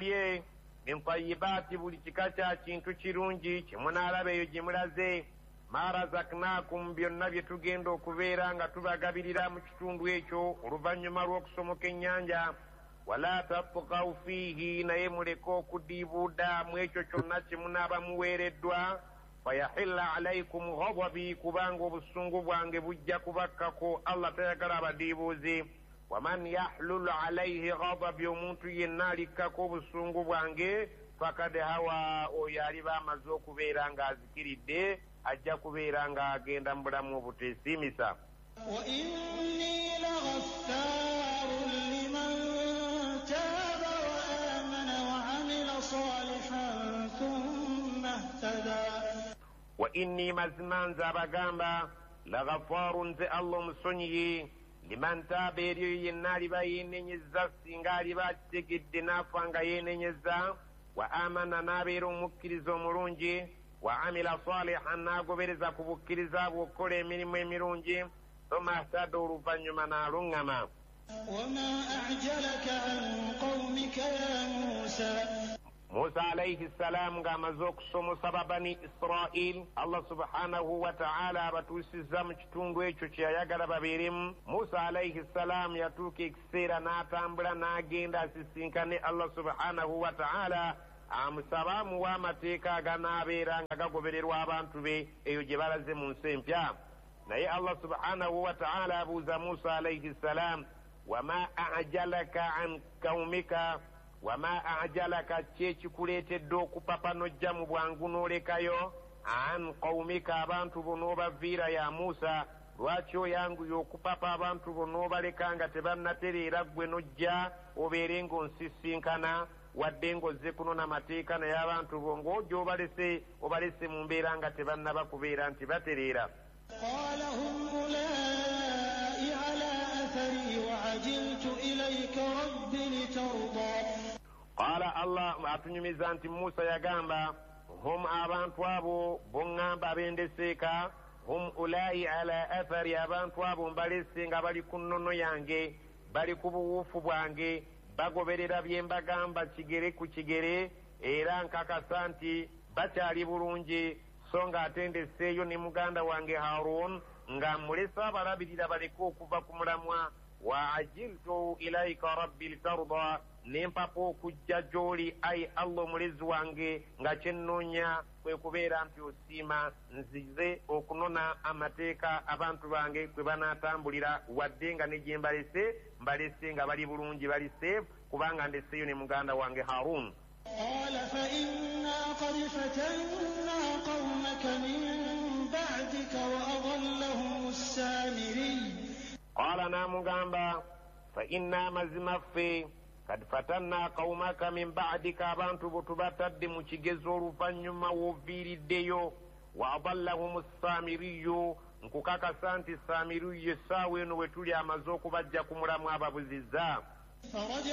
mulye min tayyibati buli kika kya kintu kirungi kyemunaalaba eyo gye mulaze ma razaknakum byonna bye tugenda okubeera nga tubagabirira mu kitundu ekyo oluvannyuma lw'okusomoka ennyanja wala tatgaw fiihi naye muleke okudiibuuda mu ekyo kyonna kyemunaaba muweereddwa fayahilla alaykum ghadabi kubanga obusungu bwange bujja kubakkako Allah tayagala abadiibuuzi waman yahlul alayhi ghadabi omuntu yenna alikkako obusungu bwange fakad hawa oyo aliba amaze okubeera ng'azikiridde ajja kubeera ng'agenda mu bulamu obuteesiimisa wa inni laghaffarun liman taaba wa amana wa amila salihan thumma ihtada wa inni mazima nze abagamba laghaffarun nze Allah omusonyiyi liman taaba eryo yenna aliba yeenenyezza singa aliba akitegedde n'afa nga yeenenyezza wa amana n'abeera omukkiriza omulungi wa amila salihan n'agobereza ku bukkiriza bwe okukola emirimu emirungi thumma ihtada oluvannyuma n'aluŋŋama wama ajalaka an qawmika ya musa Musa alayhi salamu ng'amaze okusomosa babani Israil Allah subhanahu wa ta'ala abatuusizza mu kitundu ekyo kye yayagala babeeremu Musa alayhi salamu yatuuka ekiseera n'atambula n'agenda asisinkane Allah subhanahu wa ta'ala amusaba amuwa amateeka aganaabeera nga gagobererwa abantu be eyo gye balaze mu nsi empya naye Allah subhanahu wa ta'ala abuuza Musa alayhi salamu wama ajalaka an qaumika wama ajalaka kyekikuleetedde okupapa nojja mu bwangu n'olekayo an qaumika abantu bo n'obaviira ya Musa lwaki oyanguye okupapa abantu bo n'obaleka nga tebannatereera ggwe nojja obeere ng'onsisinkana wadde ng'ozze kunona mateeka naye abantu bo ng'ojja obalese mu mbeera nga tebannaba kubeera nti batereera qala hum ulai ala athari wa ajiltu ilayka rabbi litarda qala Allah atunyumiza nti Musa yagamba hum abantu abo boŋŋamba abendeseeka hum ulai ala athari abantu abo mbalese nga bali ku nnono yange bali ku buwuufu bwange bagoberera bye mbagamba kigere ku kigere era nkakasa nti bakyali bulungi so ng'ate ndeseeyo ne muganda wange Harun nga mulese abalabirira baleke okuva ku mulamwa wa ajiltu ilaika rabbi litarda nempapa okujja gy'oli ayi Allah omulezi wange nga kyennoonya kwe kubeera nti osiima nzize okunona amateeka abantu bange kwe banaatambulira wadde nga ne gye mbalese nga bali bulungi bali seefu kubanga ndeseeyo ne muganda wange Harun قال فإنا قد فتنا قومك من بعدك وأضلهم السامري قال نامغامبا فإنا مزمفي قد فتنا قومك من بعدك abantu botubatadde mu kigezo oluvannyuma w'oviiriddeyo وأضلهم السامري nkukakasa nti Samiriyu essaawa eno we tuli amaze okubajja ku mulamu ababuzizza